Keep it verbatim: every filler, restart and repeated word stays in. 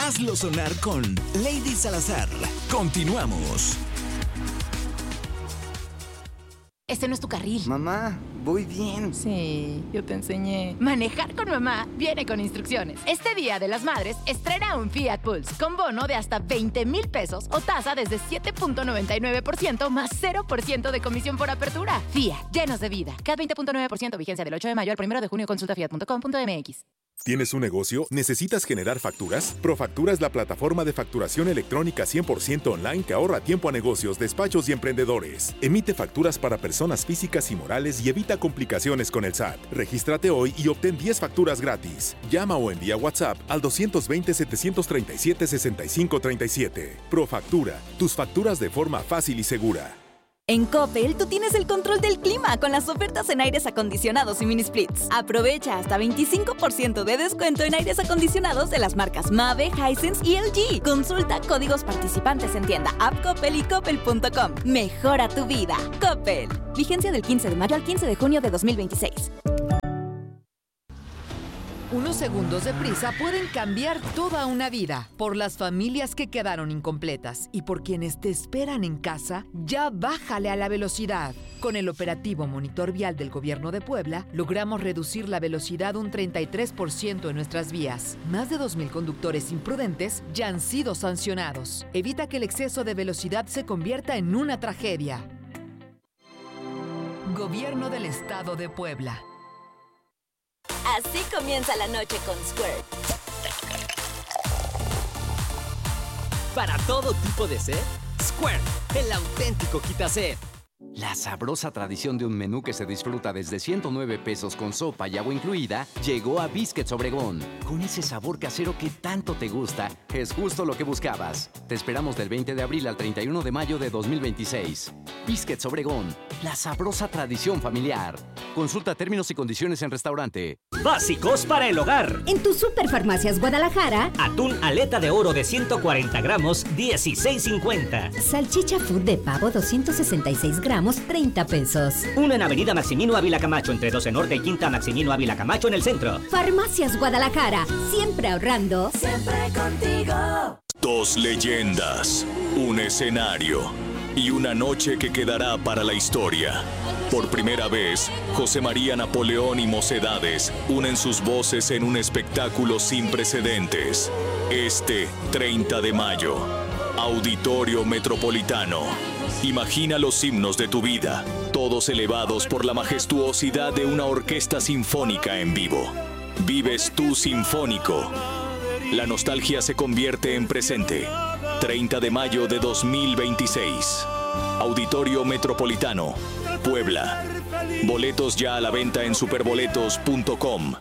Hazlo sonar con Lady Salazar. Continuamos. Este no es tu carril. Mamá, voy bien. Sí, yo te enseñé. Manejar con mamá viene con instrucciones. Este Día de las Madres, estrena un Fiat Pulse con bono de hasta veinte mil pesos o tasa desde siete punto noventa y nueve por ciento más cero por ciento de comisión por apertura. Fiat, llenos de vida. C A T veinte punto nueve por ciento, vigencia del ocho de mayo al primero de junio. Consulta fiat punto com punto m x. ¿Tienes un negocio? ¿Necesitas generar facturas? Profactura es la plataforma de facturación electrónica cien por ciento online que ahorra tiempo a negocios, despachos y emprendedores. Emite facturas para personas físicas y morales y evita complicaciones con el S A T. Regístrate hoy y obtén diez facturas gratis. Llama o envía WhatsApp al dos dos cero, siete tres siete, seis cinco tres siete. Profactura, tus facturas de forma fácil y segura. En Coppel, tú tienes el control del clima con las ofertas en aires acondicionados y mini splits. Aprovecha hasta veinticinco por ciento de descuento en aires acondicionados de las marcas Mave, Hisense y L G. Consulta códigos participantes en tienda, app Coppel y coppel punto com. Mejora tu vida. Coppel. Vigencia del quince de mayo al quince de junio de dos mil veintiséis. Unos segundos de prisa pueden cambiar toda una vida. Por las familias que quedaron incompletas y por quienes te esperan en casa, ya bájale a la velocidad. Con el operativo Monitor Vial del Gobierno de Puebla, logramos reducir la velocidad un treinta y tres por ciento en nuestras vías. Más de dos mil conductores imprudentes ya han sido sancionados. Evita que el exceso de velocidad se convierta en una tragedia. Gobierno del Estado de Puebla. Así comienza la noche con Squirt. Para todo tipo de sed, Squirt, el auténtico quitased. La sabrosa tradición de un menú que se disfruta desde ciento nueve pesos con sopa y agua incluida llegó a Biscuits Obregón. Con ese sabor casero que tanto te gusta, es justo lo que buscabas. Te esperamos del veinte de abril al treinta y uno de mayo de dos mil veintiséis. Biscuits Obregón, la sabrosa tradición familiar. Consulta términos y condiciones en restaurante. Básicos para el hogar. En tu Superfarmacias Guadalajara, atún aleta de oro de ciento cuarenta gramos, dieciséis cincuenta. Salchicha food de pavo doscientos sesenta y seis gramos, treinta pesos. Uno en Avenida Maximino Ávila Camacho, entre doce Norte y Quinta Maximino Ávila Camacho en el centro. Farmacias Guadalajara, siempre ahorrando. Siempre contigo. Dos leyendas, un escenario y una noche que quedará para la historia. Por primera vez, José María Napoleón y Mocedades unen sus voces en un espectáculo sin precedentes. Este treinta de mayo, Auditorio Metropolitano. Imagina los himnos de tu vida, todos elevados por la majestuosidad de una orquesta sinfónica en vivo. Vives tú sinfónico. La nostalgia se convierte en presente. treinta de mayo de dos mil veintiséis. Auditorio Metropolitano, Puebla. Boletos ya a la venta en superboletos punto com.